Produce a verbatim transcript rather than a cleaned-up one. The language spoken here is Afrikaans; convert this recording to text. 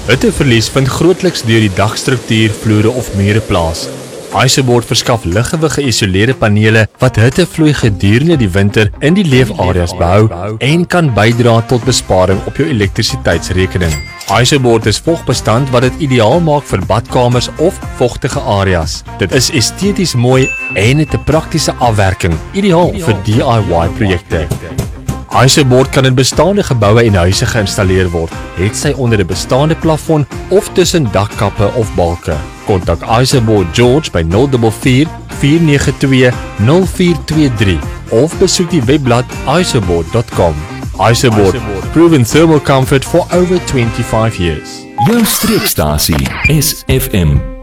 Hitteverlies vind grootliks deur die dagstruktuur, vloere of mure plaas. IJzerboard verskaf liggewig geïsoleerde panele wat hittevloei gedurende die winter in die leefareas behou en kan bydra tot besparing op jou elektrisiteitsrekening. IJzerboard is vogbestand wat dit ideaal maak vir badkamers of vogtige areas. Dit is esteties mooi en het 'n praktiese afwerking, ideaal vir D I Y projekte. IJzerboard kan in bestaande geboue en huise geïnstalleer word, het sy onder 'n bestaande plafon of tussen dakkappe of balke. Kontak IJzerboard George by nul vier vier, vier nege twee, nul vier twee drie of besoek die webblad ijzerboard dot com. IJzerboard, proven thermal comfort for over twenty-five years. Jou streekstasie S F M